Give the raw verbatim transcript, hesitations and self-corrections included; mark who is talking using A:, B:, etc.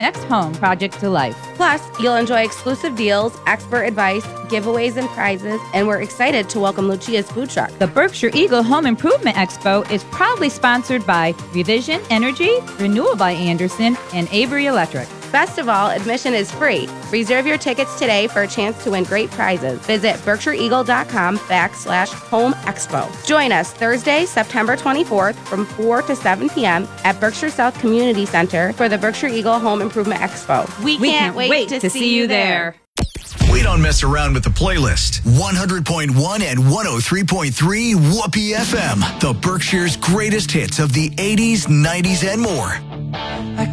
A: next home project to life.
B: Plus, you'll enjoy exclusive deals, expert advice, giveaways, and prizes, and we're excited to welcome Lucia's food truck.
A: The Berkshire Eagle Home Improvement Expo is proudly sponsored by Revision Energy, Renewal by Anderson, and Avery Electric.
B: Best of all, admission is free. Reserve your tickets today for a chance to win great prizes. Visit berkshireeagle.com backslash home expo. Join us Thursday, September twenty-fourth from four to seven p.m. at Berkshire South Community Center for the Berkshire Eagle Home Improvement Expo. We,
A: We
B: can't, wait, to, see you there.
C: We don't mess around with the playlist. one hundred point one and one oh three point three Whoopee F M. The Berkshire's greatest hits of the eighties, nineties, and more.